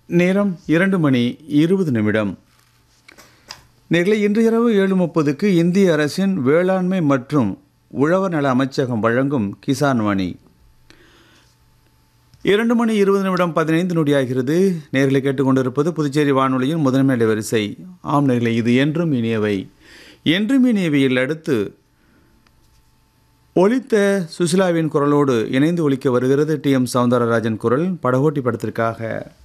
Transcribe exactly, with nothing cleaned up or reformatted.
நேரம் இரண்டு மணி இருபது நிமிடம். நேர்களை இன்று இரவு ஏழு முப்பதுக்கு இந்திய அரசின் வேளாண்மை மற்றும் உழவர் நல அமைச்சகம் வழங்கும் கிசான் வாணி. இரண்டு மணி இருபது நிமிடம் பதினைந்து நொடியாகிறது. நேர்களை கேட்டுக்கொண்டிருப்பது புதுச்சேரி வானொலியின் முதன்மை அலைவரிசை. ஆம் நேர்களை, இது என்றும் இனியவை. என்றும் இனியவையில் அடுத்து ஒலித்த சுசிலாவின் குரலோடு இணைந்து ஒலிக்க வருகிறது டி எம் சௌந்தரராஜன் குரல். படகோட்டி படத்திற்காக